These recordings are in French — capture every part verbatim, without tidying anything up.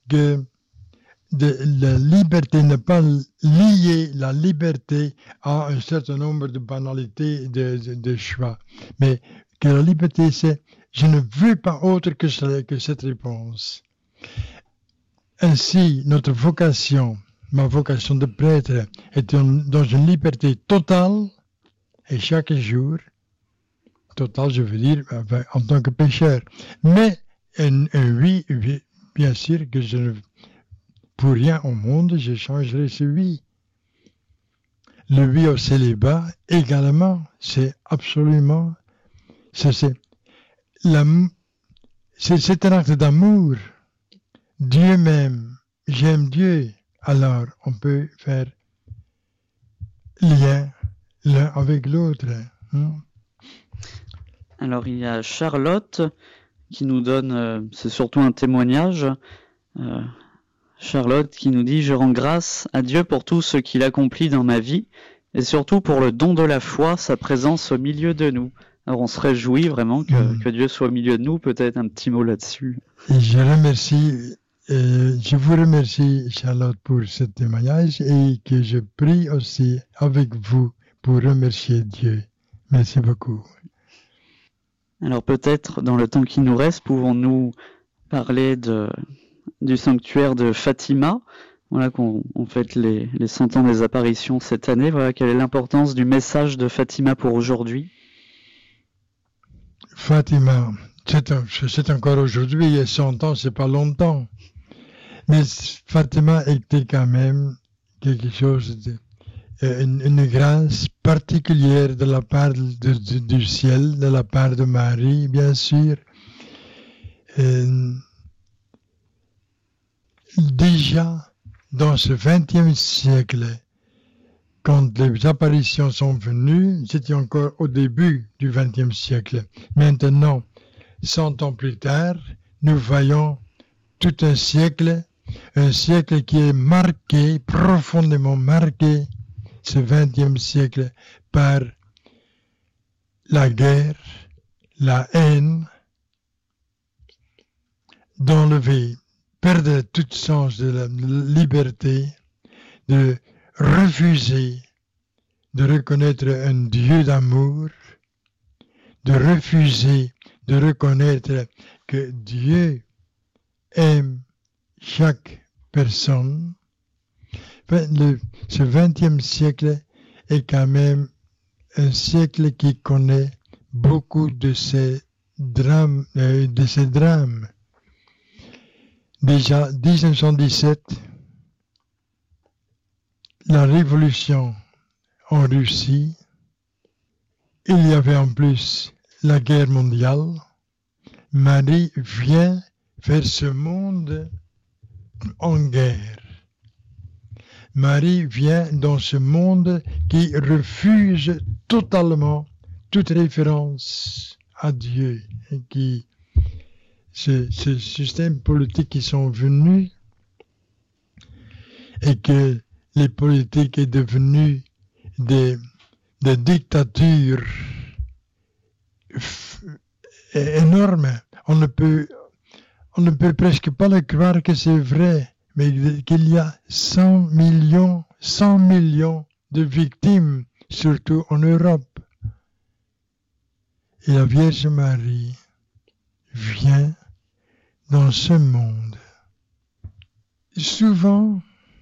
que de, la liberté n'est pas liée, la liberté à un certain nombre de banalités de, de, de choix. Mais que la liberté, c'est je ne veux pas autre que, ce, que cette réponse. Ainsi, notre vocation, ma vocation de prêtre, est dans une liberté totale, et chaque jour, totale, je veux dire, en tant que pécheur. Mais un, un oui, oui, bien sûr que je ne, pour rien au monde, je changerai ce oui. Le oui au célibat, également, c'est absolument, c'est, c'est, la, c'est, c'est un acte d'amour. Dieu m'aime, j'aime Dieu, alors on peut faire lien l'un avec l'autre. Hein? Alors il y a Charlotte qui nous donne, euh, c'est surtout un témoignage, euh, Charlotte qui nous dit « Je rends grâce à Dieu pour tout ce qu'il accomplit dans ma vie et surtout pour le don de la foi, sa présence au milieu de nous. » Alors on se réjouit vraiment que, mmh. que Dieu soit au milieu de nous, peut-être un petit mot là-dessus. Et je remercie, euh, je vous remercie Charlotte pour ce témoignage et que je prie aussi avec vous pour remercier Dieu. Merci beaucoup. Alors peut-être dans le temps qui nous reste, pouvons-nous parler de, du sanctuaire de Fatima, voilà qu'on on fête les, les cent ans des apparitions cette année. Voilà, quelle est l'importance du message de Fatima pour aujourd'hui? Fatima, c'est, un, c'est encore aujourd'hui, il y a cent ans, c'est pas longtemps. Mais Fatima était quand même quelque chose de, une, une grâce particulière de la part de, de, du ciel, de la part de Marie, bien sûr. Et déjà, dans ce vingtième siècle, quand les apparitions sont venues, c'était encore au début du vingtième siècle. Maintenant, cent ans plus tard, nous voyons tout un siècle, un siècle qui est marqué, profondément marqué, ce vingtième siècle, par la guerre, la haine, d'enlever, perdre tout sens de la liberté, de refuser de reconnaître un Dieu d'amour, de refuser de reconnaître que Dieu aime chaque personne. Le, ce vingtième siècle est quand même un siècle qui connaît beaucoup de ces drames, euh, de ces drames. Déjà, dix-neuf cent dix-sept, la révolution en Russie, il y avait en plus la guerre mondiale. Marie vient vers ce monde en guerre. Marie vient dans ce monde qui refuse totalement toute référence à Dieu, et qui ce, ce système politique qui sont venus et que les politiques est devenu des, des dictatures f- énormes. On ne peut, on ne peut presque pas le croire que c'est vrai, mais qu'il y a cent millions, cent millions de victimes, surtout en Europe. Et la Vierge Marie vient dans ce monde. Souvent,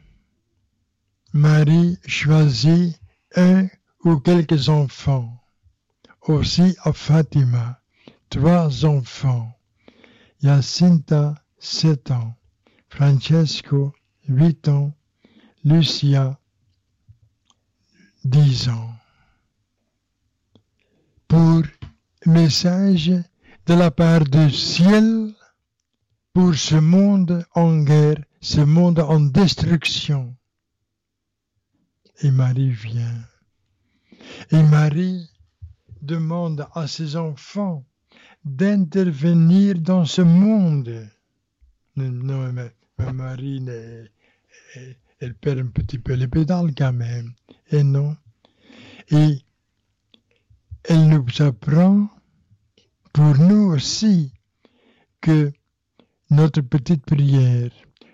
Marie choisit un ou quelques enfants. Aussi à Fatima, trois enfants. Jacinta, sept ans. Francesco, huit ans. Lucia, dix ans. Pour message de la part du ciel pour ce monde en guerre, ce monde en destruction. Et Marie vient. Et Marie demande à ses enfants d'intervenir dans ce monde. Non, mais, mais Marie, elle, elle perd un petit peu les pédales quand même. Et non. Et elle nous apprend, pour nous aussi, que notre petite prière,